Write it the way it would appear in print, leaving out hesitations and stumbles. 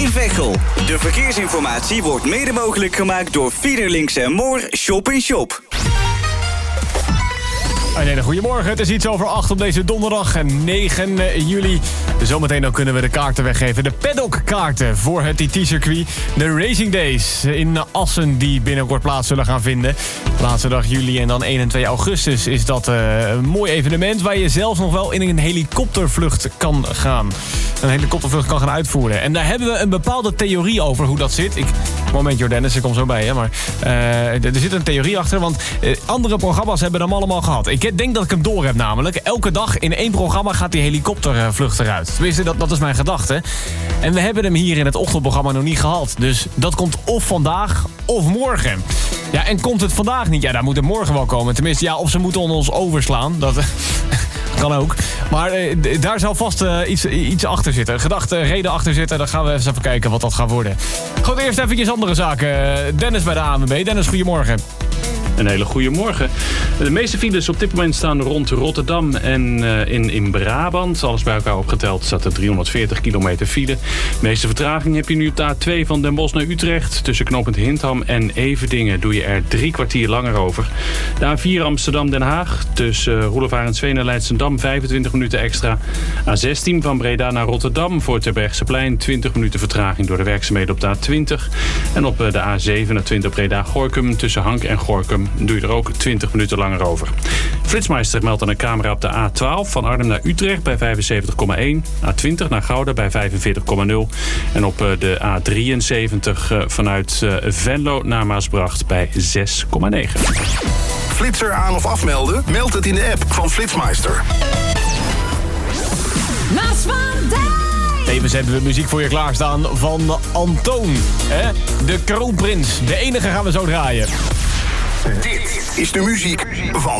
Veghel. De verkeersinformatie wordt mede mogelijk gemaakt door Fiederlinks en Moor Shop in Shop. Een hele goedemorgen, het is iets over 8 op deze donderdag 9 juli. Zometeen dan kunnen we de kaarten weggeven. De paddockkaarten voor het TT-circuit. De Racing Days in Assen die binnenkort plaats zullen gaan vinden. Laatste dag juli en dan 1 en 2 augustus is dat een mooi evenement... waar je zelfs nog wel in een helikoptervlucht kan gaan. Een helikoptervlucht kan gaan uitvoeren. En daar hebben we een bepaalde theorie over hoe dat zit. Moment Dennis, ik kom zo bij je. Maar er zit een theorie achter, want andere programma's hebben hem allemaal gehad. Ik denk dat ik hem door heb namelijk. Elke dag in 1 programma gaat die helikoptervlucht eruit. Tenminste, dat is mijn gedachte. En we hebben hem hier in het ochtendprogramma nog niet gehad. Dus dat komt of vandaag of morgen. Ja, en komt het vandaag niet? Ja, dan moet het morgen wel komen. Tenminste, ja, of ze moeten ons overslaan. Dat kan ook. Maar daar zou vast iets achter zitten. Een gedachte, reden achter zitten. Dan gaan we even kijken wat dat gaat worden. Goed, eerst eventjes andere zaken. Dennis bij de ANWB. Dennis, goedemorgen. Een hele goede morgen. De meeste files op dit moment staan rond Rotterdam en in Brabant. Alles bij elkaar opgeteld staat er 340 kilometer file. De meeste vertraging heb je nu op de A2 van Den Bosch naar Utrecht. Tussen knooppunt Hintham en Everdingen doe je er 3 kwartier langer over. De A4 Amsterdam-Den Haag. Tussen Roelevarensveen en Leidschendam 25 minuten extra. A16 van Breda naar Rotterdam voor Terbergseplein 20 minuten vertraging door de werkzaamheden op de A20. En op de A27 Breda-Gorinchem tussen Hank en Gorinchem doe je er ook 20 minuten langer over. Flitsmeister meldt aan een camera op de A12 van Arnhem naar Utrecht bij 75,1. A20 naar Gouda bij 45,0. En op de A73 vanuit Venlo naar Maasbracht bij 6,9. Flitser aan of afmelden? Meld het in de app van Flitsmeister. Tevens hebben we muziek voor je klaarstaan van Antoon. De kroonprins. De enige gaan we zo draaien. Dit is de muziek van